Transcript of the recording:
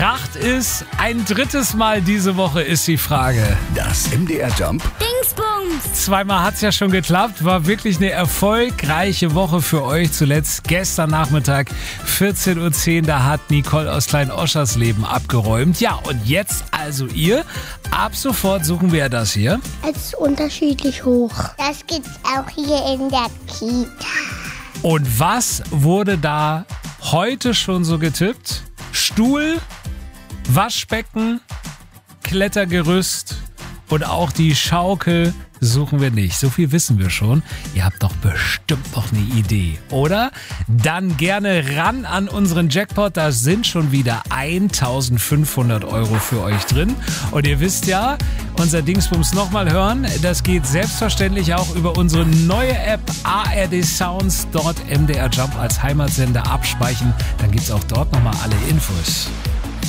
kracht es ein drittes Mal diese Woche, ist die Frage. Das MDR Jump Dingsbums. Zweimal hat es ja schon geklappt, war wirklich eine erfolgreiche Woche für euch. Zuletzt gestern Nachmittag 14.10 Uhr, da hat Nicole aus Klein-Oschersleben abgeräumt. Ja, und jetzt also ihr. Ab sofort suchen wir das hier. Es ist unterschiedlich hoch. Das gibt's auch hier in der Kita. Und was wurde da heute schon so getippt? Stuhl, Waschbecken, Klettergerüst und auch die Schaukel suchen wir nicht. So viel wissen wir schon. Ihr habt doch bestimmt noch eine Idee, oder? Dann gerne ran an unseren Jackpot. Da sind schon wieder 1.500 Euro für euch drin. Und ihr wisst ja, unser Dingsbums nochmal hören, das geht selbstverständlich auch über unsere neue App ARD Sounds. Dort MDR Jump als Heimatsender abspeichern. Dann gibt's auch dort nochmal alle Infos.